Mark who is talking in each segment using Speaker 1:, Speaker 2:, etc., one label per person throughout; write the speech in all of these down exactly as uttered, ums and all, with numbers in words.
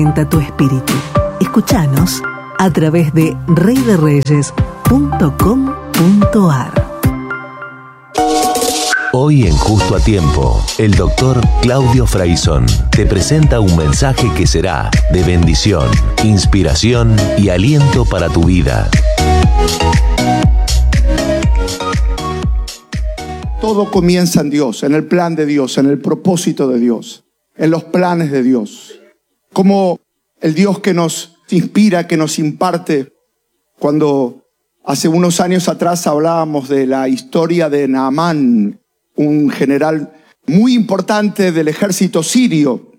Speaker 1: Alimenta tu espíritu. Escuchanos a través de rey de reyes punto com punto a r.
Speaker 2: Hoy en Justo a Tiempo, el doctor Claudio Fraizón te presenta un mensaje que será de bendición, inspiración y aliento para tu vida.
Speaker 3: Todo comienza en Dios, en el plan de Dios, en el propósito de Dios, en los planes de Dios. Como el Dios que nos inspira, que nos imparte. Cuando hace unos años atrás hablábamos de la historia de Naamán, un general muy importante del ejército sirio,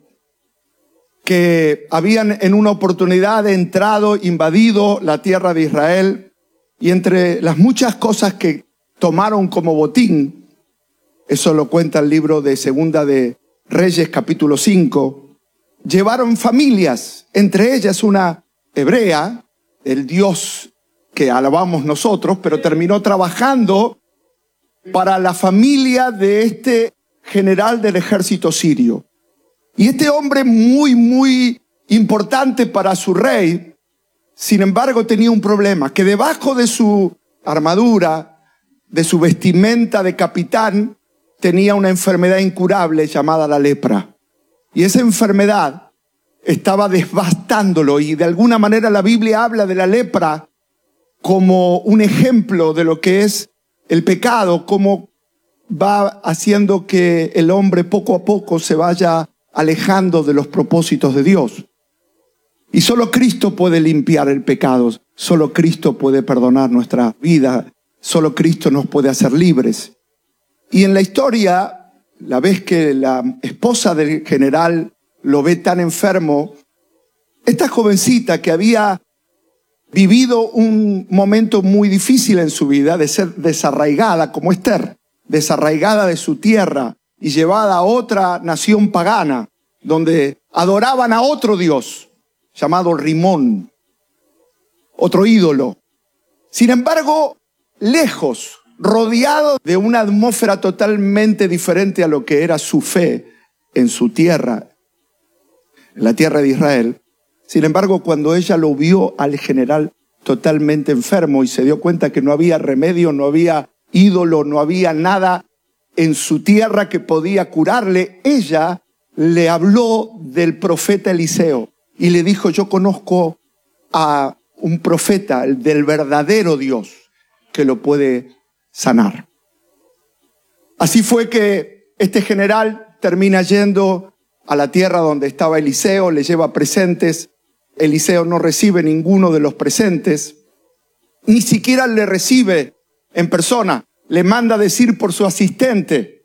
Speaker 3: que habían en una oportunidad entrado, invadido la tierra de Israel, y entre las muchas cosas que tomaron como botín, eso lo cuenta el libro de Segunda de Reyes capítulo cinco, llevaron familias, entre ellas una hebrea, el Dios que alabamos nosotros, pero terminó trabajando para la familia de este general del ejército sirio. Y este hombre muy, muy importante para su rey, sin embargo tenía un problema, que debajo de su armadura, de su vestimenta de capitán, tenía una enfermedad incurable llamada la lepra. Y esa enfermedad estaba devastándolo, y de alguna manera la Biblia habla de la lepra como un ejemplo de lo que es el pecado, cómo va haciendo que el hombre poco a poco se vaya alejando de los propósitos de Dios. Y solo Cristo puede limpiar el pecado, solo Cristo puede perdonar nuestra vida, solo Cristo nos puede hacer libres. Y en la historia, la vez que la esposa del general lo ve tan enfermo, esta jovencita que había vivido un momento muy difícil en su vida, de ser desarraigada como Esther, desarraigada de su tierra y llevada a otra nación pagana, donde adoraban a otro dios llamado Rimón, otro ídolo. Sin embargo, lejos, rodeado de una atmósfera totalmente diferente a lo que era su fe en su tierra, en la tierra de Israel. Sin embargo, cuando ella lo vio al general totalmente enfermo y se dio cuenta que no había remedio, no había ídolo, no había nada en su tierra que podía curarle, ella le habló del profeta Eliseo y le dijo: yo conozco a un profeta, el del verdadero Dios, que lo puede sanar. Así fue que este general termina yendo a la tierra donde estaba Eliseo, le lleva presentes. Eliseo no recibe ninguno de los presentes, ni siquiera le recibe en persona. Le manda decir por su asistente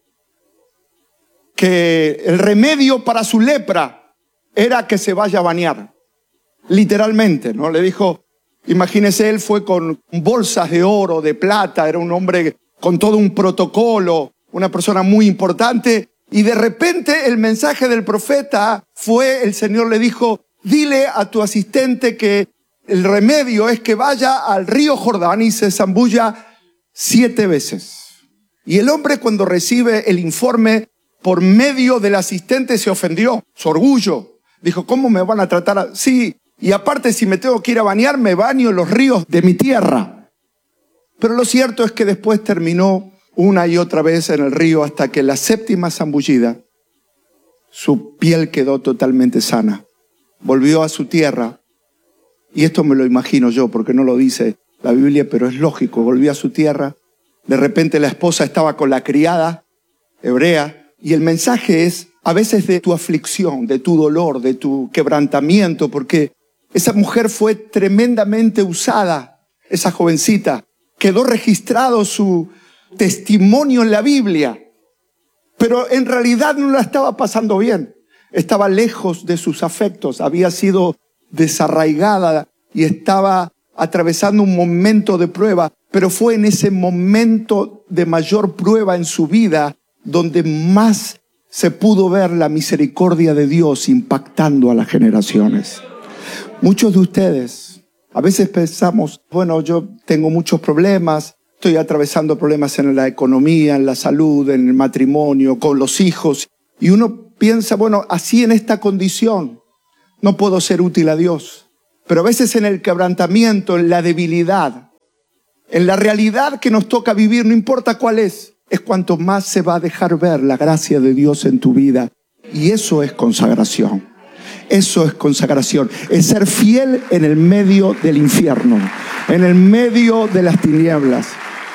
Speaker 3: que el remedio para su lepra era que se vaya a bañar. Literalmente, ¿no? Le dijo, imagínese, él fue con bolsas de oro, de plata, era un hombre con todo un protocolo, una persona muy importante, y de repente el mensaje del profeta fue, el Señor le dijo: dile a tu asistente que el remedio es que vaya al río Jordán y se zambulla siete veces. Y el hombre, cuando recibe el informe por medio del asistente, se ofendió, su orgullo. Dijo: ¿cómo me van a tratar así? Y aparte, si me tengo que ir a bañar, me baño en los ríos de mi tierra. Pero lo cierto es que después terminó una y otra vez en el río, hasta que la séptima zambullida, su piel quedó totalmente sana. Volvió a su tierra, y esto me lo imagino yo, porque no lo dice la Biblia, pero es lógico. Volvió a su tierra, de repente la esposa estaba con la criada hebrea, y el mensaje es a veces de tu aflicción, de tu dolor, de tu quebrantamiento, porque esa mujer fue tremendamente usada, esa jovencita. Quedó registrado su testimonio en la Biblia, pero en realidad no la estaba pasando bien. Estaba lejos de sus afectos, había sido desarraigada y estaba atravesando un momento de prueba, pero fue en ese momento de mayor prueba en su vida donde más se pudo ver la misericordia de Dios impactando a las generaciones. Muchos de ustedes a veces pensamos, bueno, yo tengo muchos problemas, estoy atravesando problemas en la economía, en la salud, en el matrimonio, con los hijos, y uno piensa, bueno, así en esta condición, no puedo ser útil a Dios. Pero a veces en el quebrantamiento, en la debilidad, en la realidad que nos toca vivir, no importa cuál es, es cuanto más se va a dejar ver la gracia de Dios en tu vida. Y eso es consagración. Eso es consagración. Es ser fiel en el medio del infierno, en el medio de las tinieblas.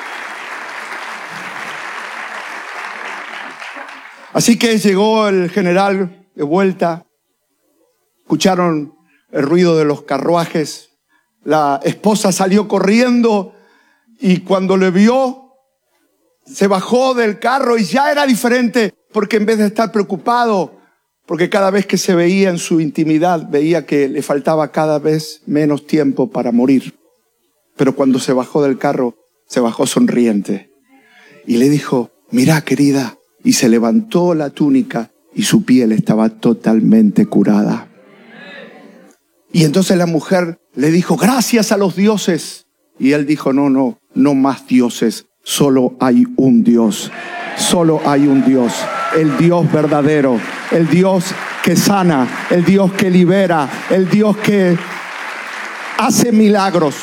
Speaker 3: Así que llegó el general de vuelta. Escucharon el ruido de los carruajes. La esposa salió corriendo y cuando le vio, se bajó del carro y ya era diferente, porque en vez de estar preocupado, porque cada vez que se veía en su intimidad, veía que le faltaba cada vez menos tiempo para morir. Pero cuando se bajó del carro, se bajó sonriente y le dijo, mira, querida, y se levantó la túnica y su piel estaba totalmente curada. Y entonces la mujer le dijo, gracias a los dioses. Y él dijo, no, no, no más dioses. Solo hay un Dios. Solo hay un Dios. El Dios verdadero. El Dios que sana. El Dios que libera. El Dios que hace milagros.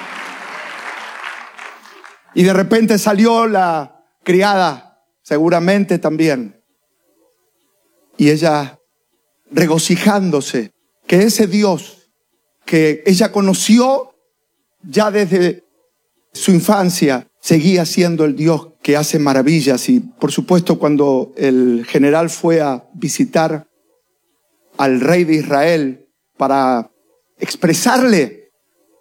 Speaker 3: Y de repente salió la criada, seguramente también. Y ella regocijándose que ese Dios que ella conoció ya desde su infancia, seguía siendo el Dios que hace maravillas. Y por supuesto, cuando el general fue a visitar al rey de Israel para expresarle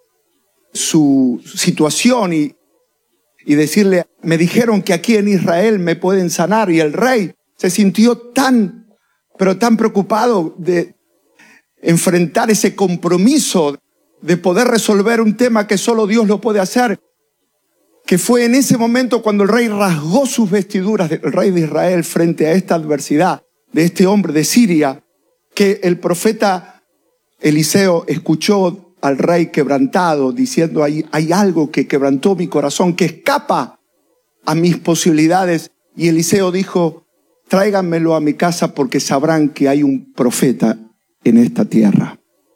Speaker 3: su situación y, y decirle, me dijeron que aquí en Israel me pueden sanar, y el rey se sintió tan, pero tan preocupado de enfrentar ese compromiso de poder resolver un tema que solo Dios lo puede hacer, que fue en ese momento cuando el rey rasgó sus vestiduras, el rey de Israel, frente a esta adversidad de este hombre de Siria, que el profeta Eliseo escuchó al rey quebrantado diciendo, hay, hay algo que quebrantó mi corazón, que escapa a mis posibilidades. Y Eliseo dijo, tráiganmelo a mi casa porque sabrán que hay un profeta en esta tierra.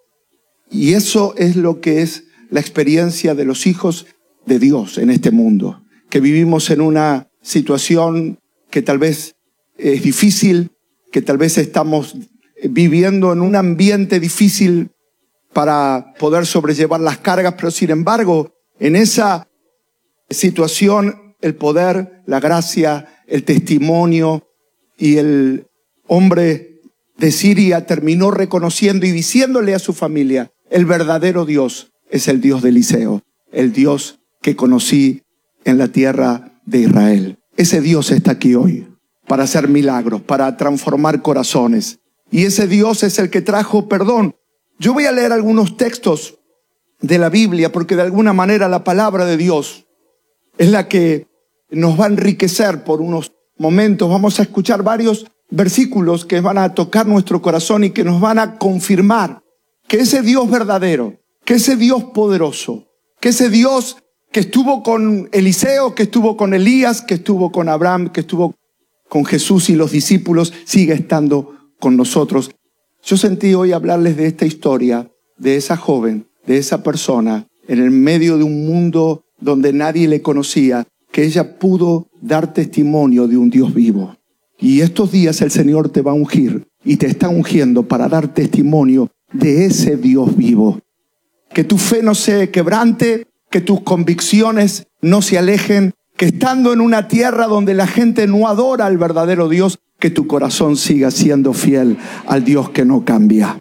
Speaker 3: Y eso es lo que es la experiencia de los hijos de Dios en este mundo, que vivimos en una situación que tal vez es difícil, que tal vez estamos viviendo en un ambiente difícil para poder sobrellevar las cargas, pero sin embargo, en esa situación, el poder, la gracia, el testimonio y el hombre de Siria terminó reconociendo y diciéndole a su familia, el verdadero Dios es el Dios de Eliseo, el Dios que conocí en la tierra de Israel. Ese Dios está aquí hoy para hacer milagros, para transformar corazones. Y ese Dios es el que trajo perdón. Yo voy a leer algunos textos de la Biblia porque de alguna manera la palabra de Dios es la que nos va a enriquecer por unos momentos. Vamos a escuchar varios versículos que van a tocar nuestro corazón y que nos van a confirmar que ese Dios verdadero, que ese Dios poderoso, que ese Dios que estuvo con Eliseo, que estuvo con Elías, que estuvo con Abraham, que estuvo con Jesús y los discípulos, sigue estando con nosotros. Yo sentí hoy hablarles de esta historia, de esa joven, de esa persona, en el medio de un mundo donde nadie le conocía, que ella pudo dar testimonio de un Dios vivo. Y estos días el Señor te va a ungir y te está ungiendo para dar testimonio de ese Dios vivo. Que tu fe no se quebrante, que tus convicciones no se alejen, que estando en una tierra donde la gente no adora al verdadero Dios, que tu corazón siga siendo fiel al Dios que no cambia.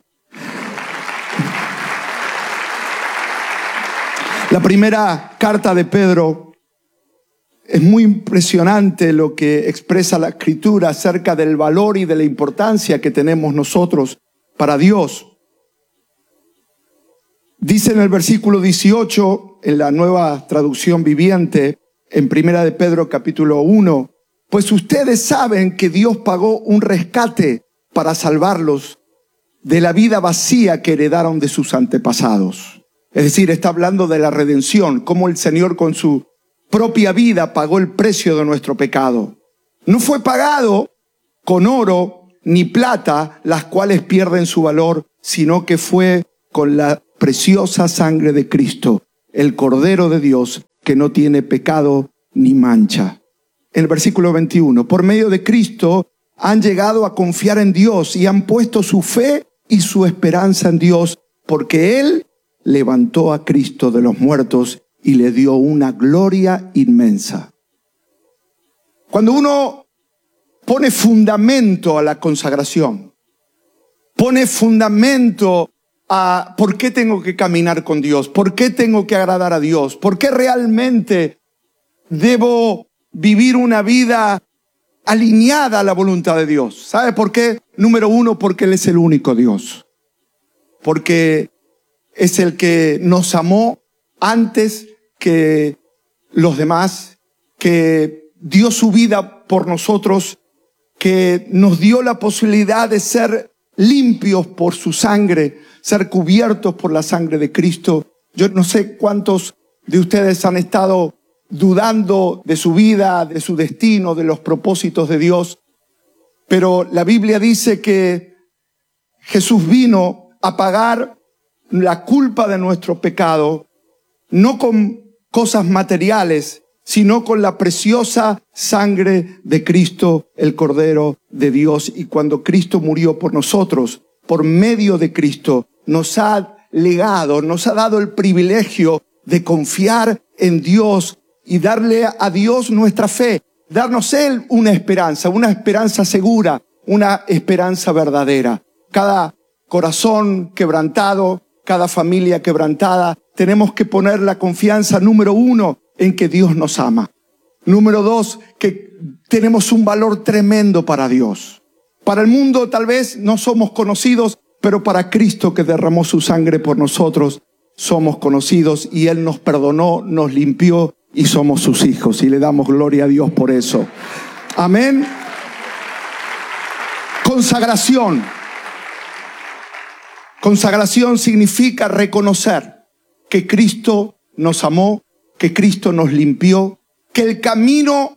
Speaker 3: La primera carta de Pedro es muy impresionante lo que expresa la Escritura acerca del valor y de la importancia que tenemos nosotros para Dios. Dice en el versículo dieciocho, en la Nueva Traducción Viviente, en Primera de Pedro capítulo uno, pues ustedes saben que Dios pagó un rescate para salvarlos de la vida vacía que heredaron de sus antepasados. Es decir, está hablando de la redención, cómo el Señor con su propia vida pagó el precio de nuestro pecado. No fue pagado con oro ni plata, las cuales pierden su valor, sino que fue con la preciosa sangre de Cristo, el Cordero de Dios, que no tiene pecado ni mancha. En el versículo veintiuno, por medio de Cristo han llegado a confiar en Dios y han puesto su fe y su esperanza en Dios, porque Él levantó a Cristo de los muertos y le dio una gloria inmensa. Cuando uno pone fundamento a la consagración, pone fundamento a por qué tengo que caminar con Dios, por qué tengo que agradar a Dios, por qué realmente debo vivir una vida alineada a la voluntad de Dios. ¿Sabe por qué? Número uno, porque Él es el único Dios. Porque es el que nos amó antes que los demás, que dio su vida por nosotros, que nos dio la posibilidad de ser limpios por su sangre, ser cubiertos por la sangre de Cristo. Yo no sé cuántos de ustedes han estado dudando de su vida, de su destino, de los propósitos de Dios, pero la Biblia dice que Jesús vino a pagar la culpa de nuestro pecado, no con cosas materiales, sino con la preciosa sangre de Cristo, el Cordero de Dios. Y cuando Cristo murió por nosotros, por medio de Cristo, nos ha legado, nos ha dado el privilegio de confiar en Dios y darle a Dios nuestra fe, darnos Él una esperanza, una esperanza segura, una esperanza verdadera. Cada corazón quebrantado, cada familia quebrantada, tenemos que poner la confianza, número uno, en que Dios nos ama. Número dos, que tenemos un valor tremendo para Dios. Para el mundo tal vez no somos conocidos, pero para Cristo, que derramó su sangre por nosotros, somos conocidos, y Él nos perdonó, nos limpió y somos sus hijos, y le damos gloria a Dios por eso. Amén. Consagración. Consagración significa reconocer que Cristo nos amó, que Cristo nos limpió, que el camino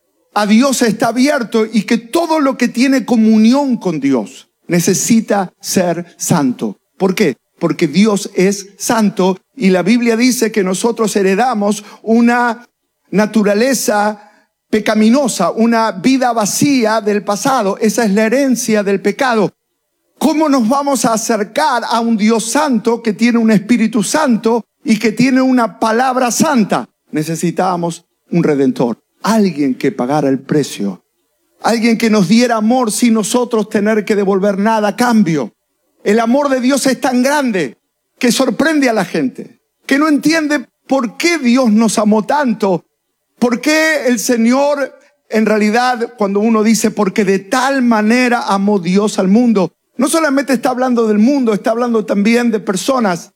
Speaker 3: a Dios está abierto y que todo lo que tiene comunión con Dios necesita ser santo. ¿Por qué? Porque Dios es santo y la Biblia dice que nosotros heredamos una naturaleza pecaminosa, una vida vacía del pasado. Esa es la herencia del pecado. ¿Cómo nos vamos a acercar a un Dios santo que tiene un Espíritu Santo y que tiene una palabra santa? Necesitábamos un Redentor, alguien que pagara el precio, alguien que nos diera amor sin nosotros tener que devolver nada a cambio. El amor de Dios es tan grande que sorprende a la gente, que no entiende por qué Dios nos amó tanto, por qué el Señor, en realidad, cuando uno dice porque de tal manera amó Dios al mundo, no solamente está hablando del mundo, está hablando también de personas.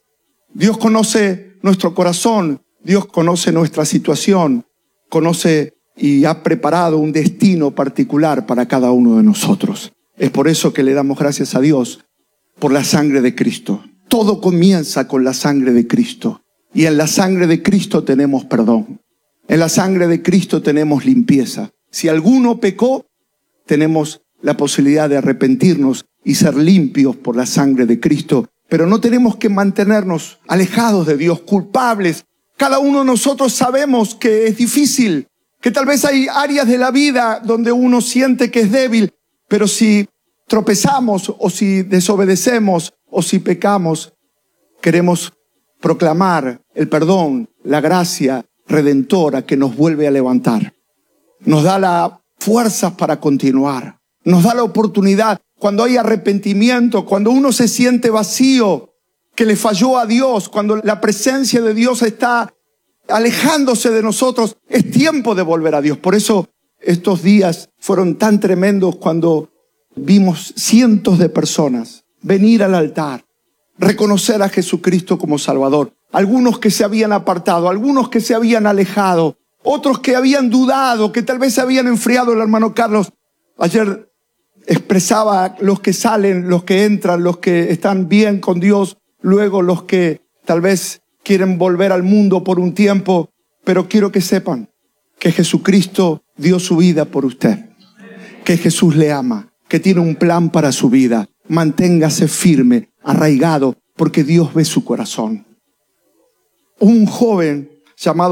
Speaker 3: Dios conoce nuestro corazón, Dios conoce nuestra situación, conoce y ha preparado un destino particular para cada uno de nosotros. Es por eso que le damos gracias a Dios por la sangre de Cristo. Todo comienza con la sangre de Cristo. Y en la sangre de Cristo tenemos perdón. En la sangre de Cristo tenemos limpieza. Si alguno pecó, tenemos la posibilidad de arrepentirnos y ser limpios por la sangre de Cristo. Pero no tenemos que mantenernos alejados de Dios, culpables. Cada uno de nosotros sabemos que es difícil, que tal vez hay áreas de la vida donde uno siente que es débil, pero si tropezamos o si desobedecemos o si pecamos, queremos proclamar el perdón, la gracia redentora que nos vuelve a levantar. Nos da las fuerzas para continuar. Nos da la oportunidad cuando hay arrepentimiento, cuando uno se siente vacío, que le falló a Dios, cuando la presencia de Dios está alejándose de nosotros, es tiempo de volver a Dios. Por eso estos días fueron tan tremendos cuando vimos cientos de personas venir al altar, reconocer a Jesucristo como Salvador. Algunos que se habían apartado, algunos que se habían alejado, otros que habían dudado, que tal vez se habían enfriado. El hermano Carlos ayer expresaba los que salen, los que entran, los que están bien con Dios, luego los que tal vez quieren volver al mundo por un tiempo. Pero quiero que sepan que Jesucristo dio su vida por usted, que Jesús le ama, que tiene un plan para su vida. Manténgase firme, arraigado, porque Dios ve su corazón. Un joven llamado